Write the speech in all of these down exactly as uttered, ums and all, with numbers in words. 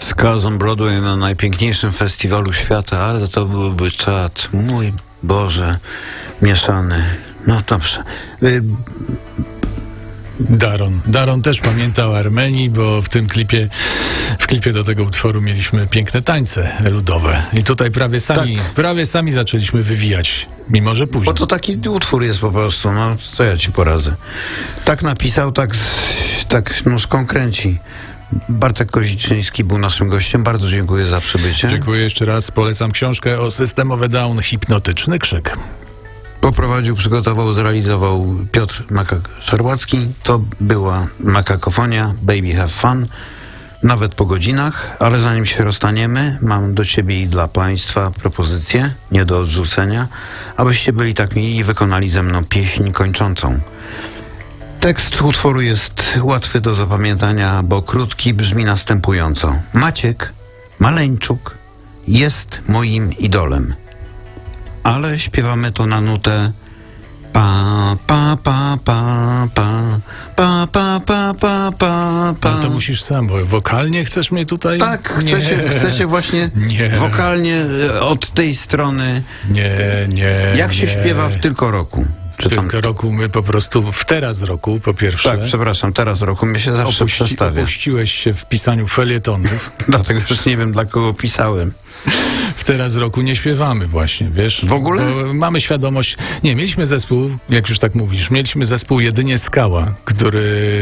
Skulls on Broadway na najpiękniejszym festiwalu świata, ale to byłby czad, mój Boże, mieszany. No dobrze. Y- Daron. Daron też pamiętał o Armenii, bo w tym klipie, w klipie do tego utworu mieliśmy piękne tańce ludowe. I tutaj prawie sami, tak. prawie sami zaczęliśmy wywijać, mimo że później. Bo to taki utwór jest po prostu, no co ja ci poradzę. Tak napisał, tak, tak nóżką kręci. Bartek Koziczyński był naszym gościem. Bardzo dziękuję za przybycie. Dziękuję jeszcze raz. Polecam książkę o Systemowe Down, Hipnotyczny krzyk. Poprowadził, przygotował, zrealizował Piotr Makak-Szarłacki. To była Makakofonia, Baby Have Fun, nawet po godzinach, ale zanim się rozstaniemy, mam do ciebie i dla państwa propozycję, nie do odrzucenia, abyście byli tak mili i wykonali ze mną pieśń kończącą. Tekst utworu jest łatwy do zapamiętania, bo krótki, brzmi następująco. Maciek Maleńczuk jest moim idolem. Ale śpiewamy to na nutę pa pa pa pa pa pa pa pa pa pa pa. Ale to musisz sam, bo wokalnie chcesz mnie tutaj? Tak, chcę się, chcę się właśnie nie. wokalnie od tej strony. Nie, nie. Jak się nie. śpiewa w Tylko roku? Czy tylko tam... roku my po prostu w teraz roku po pierwsze. Tak, przepraszam, teraz roku mnie się zawsze Opuści, przestawia. Opuściłeś się w pisaniu felietonów. Dlatego już nie wiem, dla kogo pisałem. W teraz roku nie śpiewamy właśnie, wiesz? W ogóle? Bo mamy świadomość... Nie, mieliśmy zespół, jak już tak mówisz, mieliśmy zespół Jedynie Skała, który,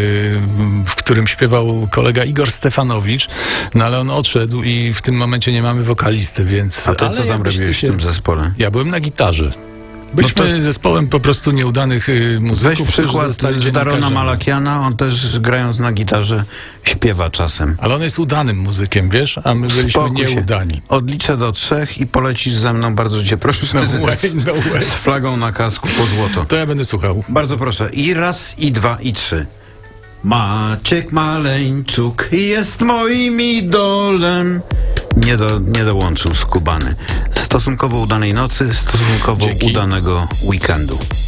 w którym śpiewał kolega Igor Stefanowicz, no ale on odszedł i w tym momencie nie mamy wokalisty, więc... A ty ale co tam robiłeś się... w tym zespole? Ja byłem na gitarze. Byliśmy no to... zespołem po prostu nieudanych y, muzyków. Weź przykład z Darona Malakiana, on też grając na gitarze śpiewa czasem. Ale on jest udanym muzykiem, wiesz, a my byliśmy Spokój nieudani. Się. Odliczę do trzech i polecisz ze mną, bardzo cię proszę, no z, way, no way. z flagą na kasku po złoto. To ja będę słuchał. Bardzo proszę. I raz, i dwa, i trzy. Maciek Maleńczuk jest moim idolem. Nie, do, nie dołączył skubany. Stosunkowo udanej nocy, stosunkowo Dzięki. udanego weekendu.